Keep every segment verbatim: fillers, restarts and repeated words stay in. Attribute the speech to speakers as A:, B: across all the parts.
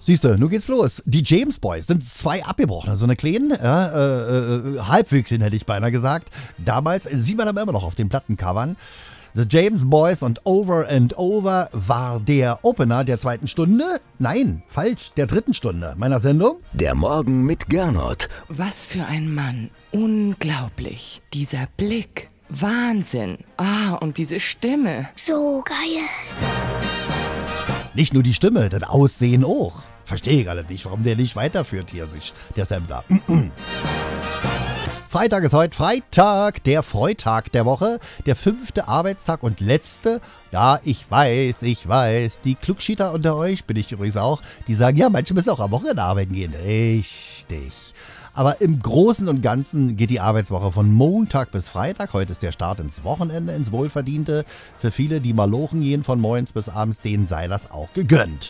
A: Siehst du, nun geht's los. Die James Boys sind zwei abgebrochene, so eine kleinen, ja, äh, äh, Halbwüchsin hätte ich beinahe gesagt. Damals, sieht man aber immer noch auf den Plattencovern. The James Boys und Over and Over war der Opener der zweiten Stunde. Nein, falsch, der dritten Stunde meiner Sendung.
B: Der Morgen mit Gernot.
C: Was für ein Mann. Unglaublich. Dieser Blick. Wahnsinn. Ah, und diese Stimme.
D: So geil.
A: Nicht nur die Stimme, das Aussehen auch. Verstehe ich alle nicht, warum der nicht weiterführt hier, sich der Sampler. Freitag ist heute Freitag, der Freitag der Woche, der fünfte Arbeitstag und letzte. Ja, ich weiß, ich weiß, die Klugschieter unter euch, bin ich übrigens auch, die sagen, ja, manche müssen auch am Wochenende arbeiten gehen. Richtig. Aber im Großen und Ganzen geht die Arbeitswoche von Montag bis Freitag. Heute ist der Start ins Wochenende, ins Wohlverdiente. Für viele, die malochen gehen von morgens bis abends, denen sei das auch gegönnt.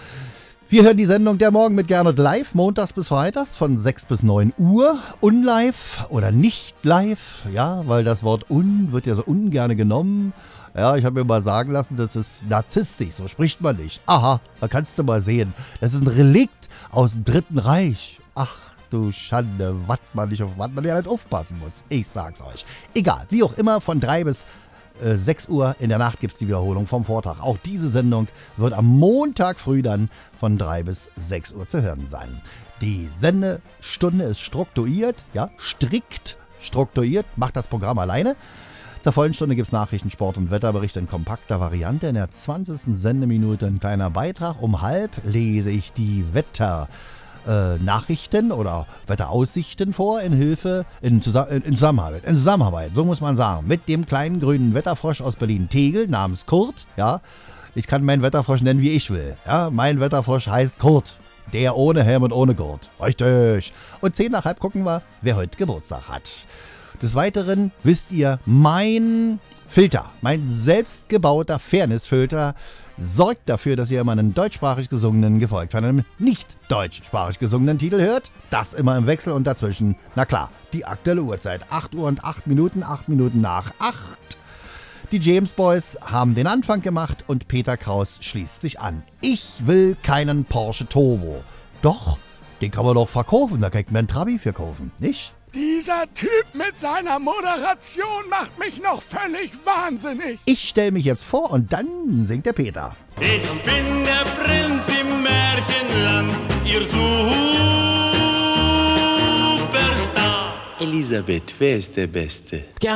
A: Wir hören die Sendung Der Morgen mit Gernot live, montags bis freitags von sechs bis neun Uhr. Unlive oder nicht live, ja, weil das Wort un wird ja so ungern genommen. Ja, ich habe mir mal sagen lassen, das ist narzisstisch, so spricht man nicht. Aha, da kannst du mal sehen. Das ist ein Relikt aus dem Dritten Reich. Ach du Schande, was man nicht auf was man ja nicht aufpassen muss. Ich sag's euch. Egal, wie auch immer, von drei bis sechs Uhr in der Nacht gibt es die Wiederholung vom Vortag. Auch diese Sendung wird am Montag früh dann von drei bis sechs Uhr zu hören sein. Die Sendestunde ist strukturiert, ja, strikt strukturiert, macht das Programm alleine. Zur vollen Stunde gibt es Nachrichten, Sport und Wetterberichte in kompakter Variante. In der zwanzigsten Sendeminute ein kleiner Beitrag. Um halb lese ich die Wetter. Äh, Nachrichten oder Wetteraussichten vor in Hilfe, in, Zusa- in, Zusammenarbeit, in Zusammenarbeit, so muss man sagen, mit dem kleinen grünen Wetterfrosch aus Berlin-Tegel namens Kurt, ja, ich kann meinen Wetterfrosch nennen, wie ich will, ja, mein Wetterfrosch heißt Kurt, der ohne Helm und ohne Gurt, richtig, und zehn nach halb gucken wir, wer heute Geburtstag hat. Des Weiteren wisst ihr, mein Filter, mein selbstgebauter Fairness-Filter sorgt dafür, dass ihr immer einen deutschsprachig gesungenen gefolgt von einem nicht deutschsprachig gesungenen Titel hört. Das immer im Wechsel und dazwischen, na klar, die aktuelle Uhrzeit. acht Uhr und acht Minuten, acht Minuten nach acht. Die James Boys haben den Anfang gemacht und Peter Kraus schließt sich an. Ich will keinen Porsche Turbo. Doch, den kann man doch verkaufen, da kriegt man einen Trabi für kaufen, nicht?
E: Dieser Typ mit seiner Moderation macht mich noch völlig wahnsinnig.
A: Ich stelle mich jetzt vor und dann singt der Peter.
F: Ich bin der Prinz im Märchenland, ihr Superstar.
B: Elisabeth, wer ist der Beste?